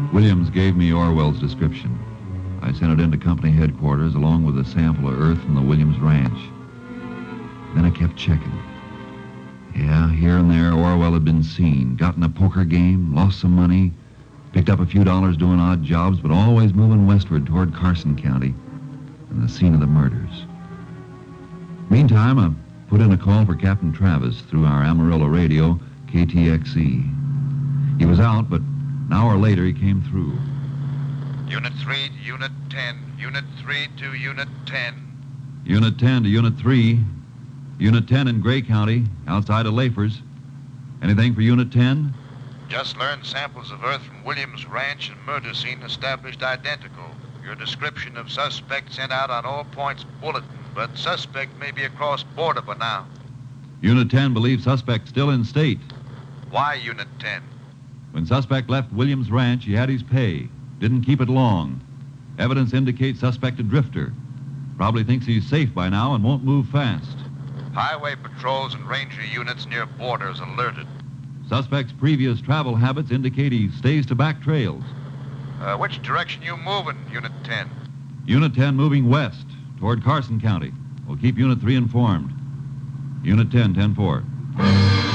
Williams gave me Orwell's description. I sent it into company headquarters along with a sample of earth from the Williams ranch. Then I kept checking. Yeah, here and there, Orwell had been seen. Got in a poker game, lost some money, picked up a few dollars doing odd jobs, but always moving westward toward Carson County and the scene of the murders. Meantime, I put in a call for Captain Travis through our Amarillo radio, KTXE. He was out, but an hour later he came through. Unit 3 to Unit 10. Unit 3 to Unit 10. Unit 10 to Unit 3. Unit 10 in Gray County, outside of Lafers. Anything for Unit 10? Just learned samples of earth from Williams Ranch and murder scene established identical. Your description of suspect sent out on all points bulletin, but suspect may be across border by now. Unit 10 believes suspect still in state. Why Unit 10? When suspect left Williams Ranch, he had his pay. Didn't keep it long. Evidence indicates suspect a drifter. Probably thinks he's safe by now and won't move fast. Highway patrols and ranger units near borders alerted. Suspect's previous travel habits indicate he stays to back trails. Which direction you moving, Unit 10? Unit 10 moving west toward Carson County. We'll keep Unit 3 informed. Unit 10, 10-4.